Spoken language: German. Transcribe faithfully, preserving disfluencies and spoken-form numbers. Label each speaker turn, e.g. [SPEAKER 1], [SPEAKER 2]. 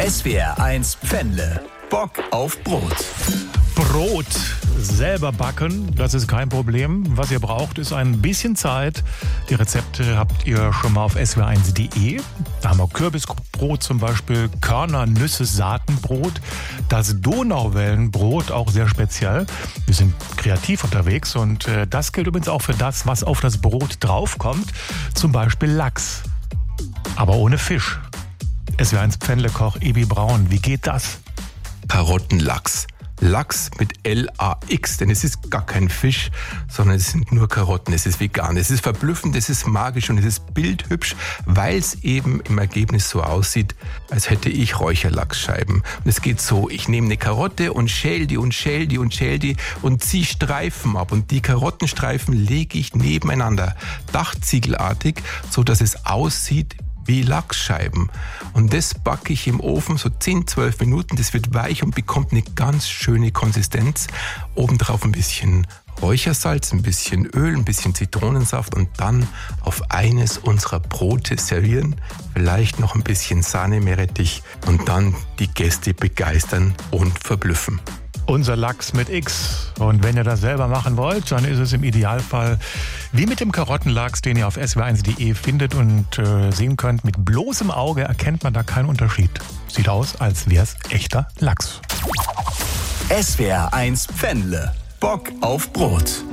[SPEAKER 1] S W R eins Pfännle. Bock auf Brot.
[SPEAKER 2] Brot selber backen, das ist kein Problem. Was ihr braucht, ist ein bisschen Zeit. Die Rezepte habt ihr schon mal auf S W R eins punkt de. Da haben wir Kürbisbrot zum Beispiel, Körner, Nüsse, Saatenbrot, das Donauwellenbrot, auch sehr speziell. Wir sind kreativ unterwegs und äh, das gilt übrigens auch für das, was auf das Brot draufkommt. Zum Beispiel Lachs, aber ohne Fisch. S W R eins Pfännle-Koch Ebi Braun, wie geht das?
[SPEAKER 3] Karottenlachs. Lachs mit L A X, denn es ist gar kein Fisch, sondern es sind nur Karotten, es ist vegan, es ist verblüffend, es ist magisch und es ist bildhübsch, weil es eben im Ergebnis so aussieht, als hätte ich Räucherlachsscheiben. Und es geht so, ich nehme eine Karotte und schäl die und schäl die und schäl die und ziehe Streifen ab und die Karottenstreifen lege ich nebeneinander, dachziegelartig, so dass es aussieht wie Lachsscheiben. Und das backe ich im Ofen so zehn, zwölf Minuten. Das wird weich und bekommt eine ganz schöne Konsistenz. Obendrauf ein bisschen Räuchersalz, ein bisschen Öl, ein bisschen Zitronensaft und dann auf eines unserer Brote servieren. Vielleicht noch ein bisschen Sahne, Meerrettich und dann die Gäste begeistern und verblüffen.
[SPEAKER 2] Unser Lachs mit X. Und wenn ihr das selber machen wollt, dann ist es im Idealfall wie mit dem Karottenlachs, den ihr auf S W R eins punkt de findet und äh, sehen könnt. Mit bloßem Auge erkennt man da keinen Unterschied. Sieht aus, als wäre es echter Lachs.
[SPEAKER 1] S W R eins Pfännle. Bock auf Brot.